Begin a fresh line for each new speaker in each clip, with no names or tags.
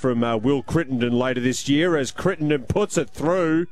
from Will Crittenden later this year as Crittenden puts it through.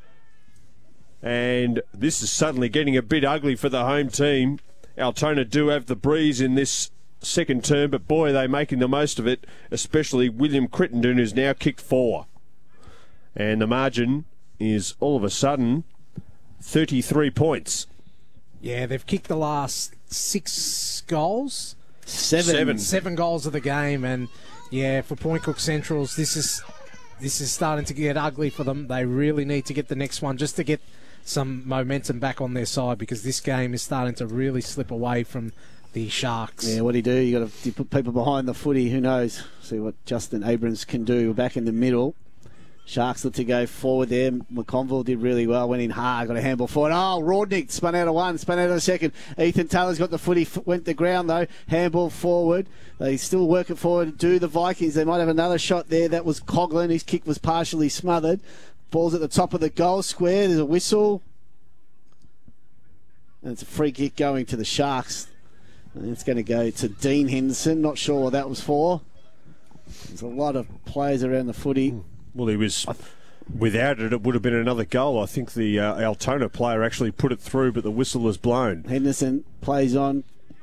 And this is suddenly getting a bit ugly for the home team. Altona do have the breeze in this second term, but boy, they're making the most of it, especially William Crittenden, who's now kicked 4. And the margin is all of a sudden 33 points.
Yeah, they've kicked the last 6 goals.
Seven
goals of the game, and yeah, for Point Cook Centrals, this is starting to get ugly for them. They really need to get the next one just to get some momentum back on their side, because this game is starting to really slip away from the Sharks.
Yeah, what do you do? You got to put people behind the footy. Who knows? See what Justin Abrams can do. Back in the middle. Sharks look to go forward there. McConville did really well. Went in hard. Got a handball forward. Oh, Rodnick spun out of one. Spun out of the second. Ethan Taylor's got the footy. Went to ground though. Handball forward. They still work it forward. Do the Vikings. They might have another shot there. That was Coughlin. His kick was partially smothered. Ball's at the top of the goal square. There's a whistle. And it's a free kick going to the Sharks. And it's going to go to Dean Henderson. Not sure what that was for. There's a lot of players around the footy.
Well, he was... Without it, it would have been another goal. I think the Altona player actually put it through, but the whistle was blown.
Henderson plays on.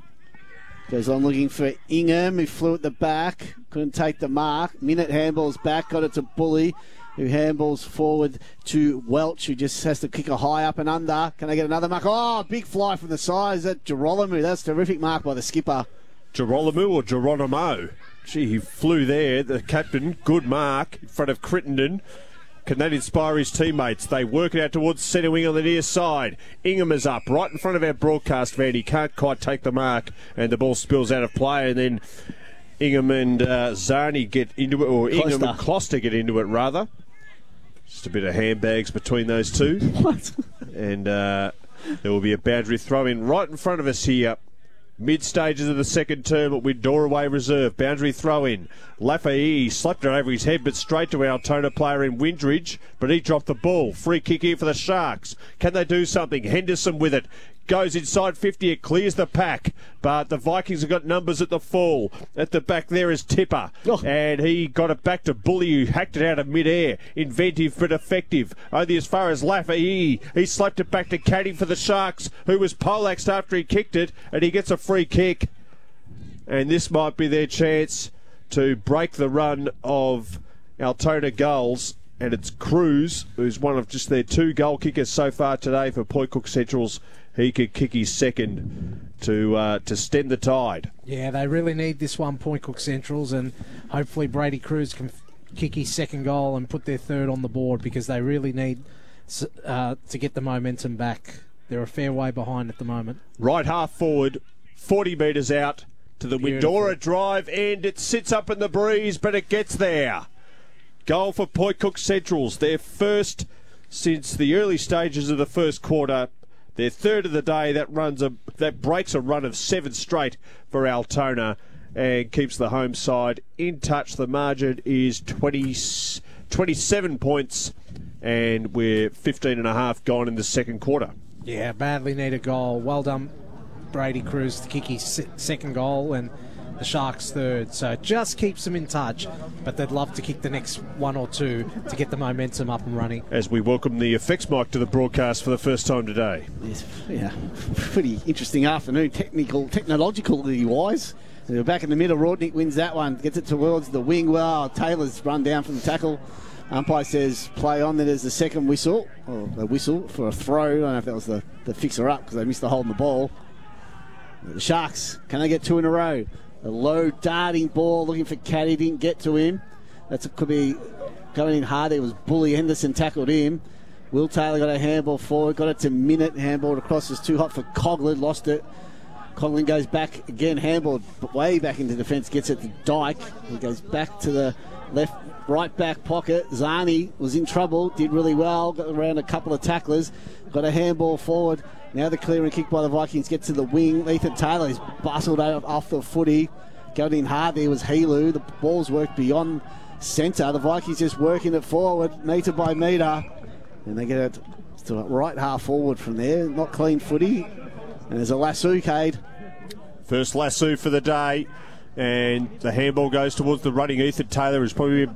Goes on looking for Ingham, who flew at the back. Couldn't take the mark. Minute handballs back. Got it to Bully, who handballs forward to Welch, who just has to kick a high up and under. Can they get another mark? Oh, big fly from the side. Is that Girolamo? That's a terrific mark by the skipper.
Girolamo or Geronimo? Gee, he flew there. The captain, good mark in front of Crittenden. Can that inspire his teammates? They work it out towards centre wing on the near side. Ingham is up right in front of our broadcast van. He can't quite take the mark, and the ball spills out of play, and then Ingham and Zani get into it, or Ingham and Kloster get into it, rather. Just a bit of handbags between those two.
What?
And there will be a boundary throw in right in front of us here. Mid-stages of the second term at Windora Reserve. Boundary throw-in. Lafayette slapped it over his head, but straight to our Altona player in Windridge, but he dropped the ball. Free kick here for the Sharks. Can they do something? Henderson with it. Goes inside 50, it clears the pack, but the Vikings have got numbers at the full. At the back there is Tipper, and he got it back to Bully, who hacked it out of mid-air. Inventive but effective. Only as far as Lafayette. He slapped it back to Caddy for the Sharks, who was poleaxed after he kicked it, and he gets a free kick. And this might be their chance to break the run of Altona goals. And it's Cruz, who's one of just their 2 goal kickers so far today for Point Cook Centrals. He could kick his second to stem the tide.
Yeah, they really need this one, Point Cook Centrals, and hopefully Brady Cruz can kick his second goal and put their third on the board, because they really need to get the momentum back. They're a fair way behind at the moment.
Right half forward, 40 metres out to the Windora drive, and it sits up in the breeze, but it gets there. Goal for Point Cook Centrals, their first since the early stages of the first quarter. Their third of the day. That breaks a run of 7 straight for Altona and keeps the home side in touch. The margin is 27 points, and we're 15.5 gone in the second quarter.
Yeah, badly need a goal. Well done, Brady Cruz, to kick his second goal, and the Sharks third, so it just keeps them in touch, but they'd love to kick the next 1 or 2 to get the momentum up and running.
As we welcome the effects mic to the broadcast for the first time today.
Yes, yeah, pretty interesting afternoon, technologically wise. They're back in the middle. Rodnick wins that one, gets it towards the wing. Well, Taylor's run down from the tackle. Umpire says play on. Then there's the second whistle, or a whistle for a throw. I don't know if that was the fixer-up, because they missed the hold in the ball. The Sharks, can they get 2 in a row? A low darting ball looking for Caddy, didn't get to him. That could be going in hard. It was Bully. Henderson tackled him. Will Taylor got a handball forward, got it to Minute, handballed across, was too hot for Coughlin, lost it. Coughlin goes back again, handballed way back into defence, gets it to Dyke. He goes back to the right back pocket. Zani was in trouble, did really well, got around a couple of tacklers, got a handball forward. Now the clearing kick by the Vikings gets to the wing. Ethan Taylor is bustled off the footy. Going in hard there was Helu. The ball's worked beyond centre. The Vikings just working it forward, metre by metre. And they get it to right half forward from there. Not clean footy. And there's a lasso, Cade.
First lasso for the day. And the handball goes towards the running Ethan Taylor, who's probably